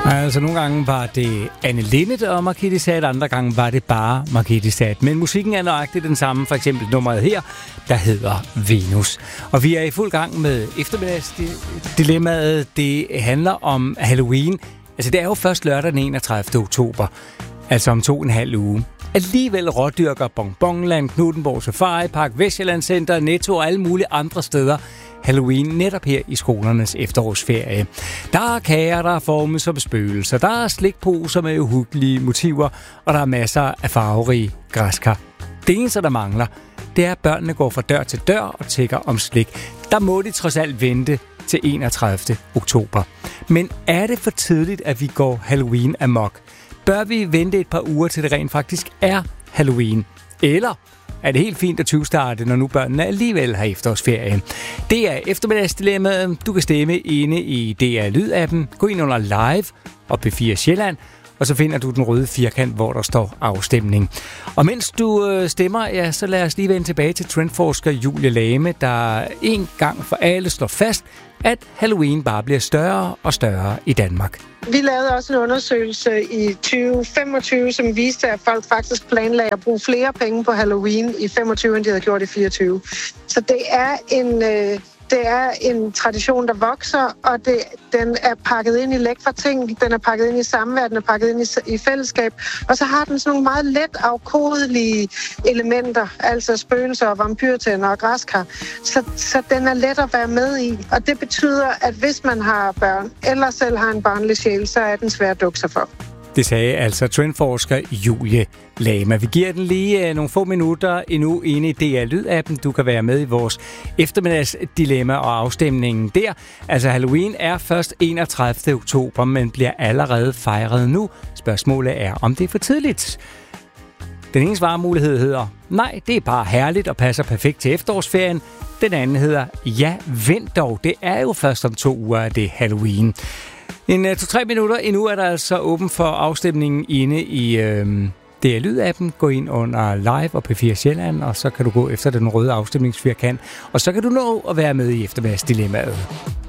Altså nogle gange var det Anne Linnet og Marquisat, andre gange var det bare Marquisat. Men musikken er nøjagtigt den samme, for eksempel nummeret her, der hedder Venus. Og vi er i fuld gang med eftermiddagsdilemmaet. Det handler om Halloween. Altså det er jo først lørdag den 31. oktober, altså om 2,5 uge. Alligevel rådyrker Bonbonland, Knuthenborg Safari Park, Vestjylland Center, Netto og alle mulige andre steder Halloween netop her i skolernes efterårsferie. Der er kager, der er formet som spøgelser, der er slikposer med uhyggelige motiver, og der er masser af farverige græskar. Det eneste, der mangler, det er, at børnene går fra dør til dør og tigger om slik. Der må de trods alt vente til 31. oktober. Men er det for tidligt, at vi går Halloween amok? Bør vi vente et par uger, til det rent faktisk er Halloween? Eller er det helt fint at tyvstarte, når nu børnene alligevel har efterårsferie? Det er eftermiddagsdilemmaet. Du kan stemme inde i DR Lyd-appen. Gå ind under Live og P4 Sjælland, og så finder du den røde firkant, hvor der står afstemning. Og mens du stemmer, ja, så lad os lige vende tilbage til trendforsker Julie Lame, der en gang for alle slår fast, at Halloween bare bliver større og større i Danmark. Vi lavede også en undersøgelse i 2025, som viste, at folk faktisk planlagde at bruge flere penge på Halloween i 25, end de havde gjort i 24. Så det er en tradition, der vokser, og den er pakket ind i lækre ting, den er pakket ind i samvær, den er pakket ind i fællesskab, og så har den sådan nogle meget let afkodelige elementer, altså spøgelser og vampyrtænder og græskar, så den er let at være med i, og det betyder, at hvis man har børn, eller selv har en barnlig sjæl, så er den svær at dukke sig for. Det sagde altså trendforsker Julie Lama. Vi giver den lige nogle få minutter endnu inde i DR Lyd-appen. Du kan være med i vores eftermiddagsdilemma og afstemningen der. Altså Halloween er først 31. oktober, men bliver allerede fejret nu. Spørgsmålet er, om det er for tidligt. Den ene svarmulighed hedder, nej, det er bare herligt og passer perfekt til efterårsferien. Den anden hedder, ja, vent dog, det er jo først om 2 uger, at det er Halloween. En 2-3 minutter endnu er der altså åben for afstemningen inde i DR Lyd-appen. Gå ind under Live og P4 Sjælland, og så kan du gå efter den røde afstemningsfirkant. Og så kan du nå at være med i eftermiddagsdilemmaet.